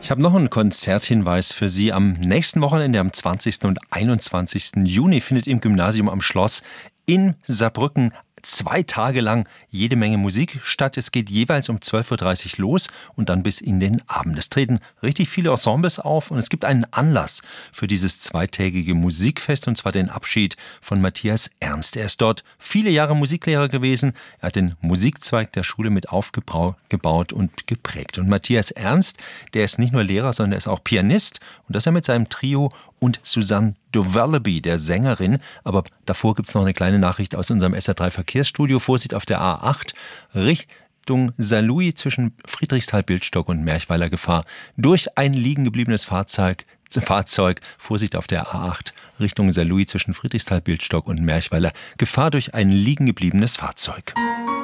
Ich habe noch einen Konzerthinweis für Sie. Am nächsten Wochenende, am 20. und 21. Juni, findet im Gymnasium am Schloss in Saarbrücken 2 Tage lang jede Menge Musik statt. Es geht jeweils um 12.30 Uhr los und dann bis in den Abend. Es treten richtig viele Ensembles auf und es gibt einen Anlass für dieses zweitägige Musikfest, und zwar den Abschied von Matthias Ernst. Er ist dort viele Jahre Musiklehrer gewesen. Er hat den Musikzweig der Schule mit aufgebaut und geprägt. Und Matthias Ernst, der ist nicht nur Lehrer, sondern er ist auch Pianist, und das er mit seinem Trio und Suzanne Duverleby, der Sängerin. Aber davor gibt es noch eine kleine Nachricht aus unserem SR3 Verkehrsstudio. Vorsicht auf der A8 Richtung Saarlouis zwischen Friedrichsthal-Bildstock und Merchweiler Gefahr durch ein liegen gebliebenes Fahrzeug. Vorsicht auf der A8 Richtung Saarlouis zwischen Friedrichsthal-Bildstock und Merchweiler Gefahr durch ein liegen gebliebenes Fahrzeug.